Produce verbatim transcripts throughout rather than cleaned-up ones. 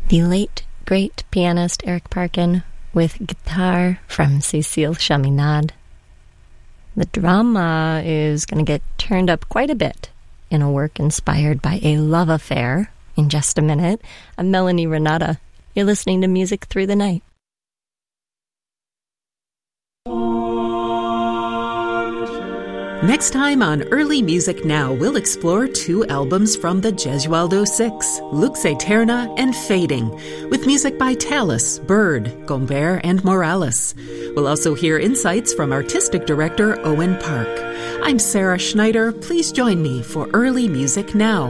The late, great pianist Eric Parkin with guitar from Cécile Chaminade. The drama is going to get turned up quite a bit in a work inspired by a love affair. In just a minute, I'm Melanie Renata. You're listening to Music Through the Night. Next time on Early Music Now, we'll explore two albums from the Gesualdo Six, Lux Aeterna and Fading, with music by Tallis, Bird, Gombert, and Morales. We'll also hear insights from artistic director Owen Park. I'm Sarah Schneider. Please join me for Early Music Now.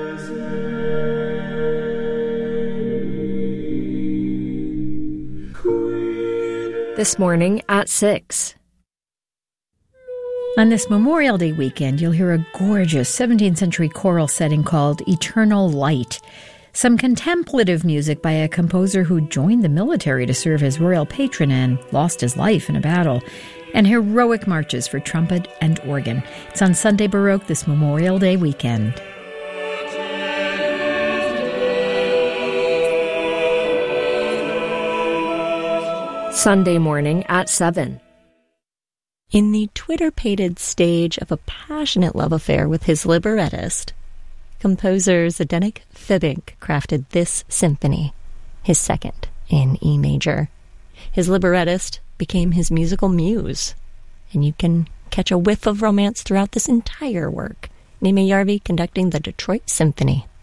This morning at six. On this Memorial Day weekend, you'll hear a gorgeous seventeenth century choral setting called Eternal Light, some contemplative music by a composer who joined the military to serve as royal patron and lost his life in a battle, and heroic marches for trumpet and organ. It's on Sunday Baroque this Memorial Day weekend. Sunday morning at seven. In the Twitter-pated stage of a passionate love affair with his librettist, composer Zdeněk Fibik crafted this symphony, his second in E major. His librettist became his musical muse, and you can catch a whiff of romance throughout this entire work. Nima Yarvi conducting the Detroit Symphony.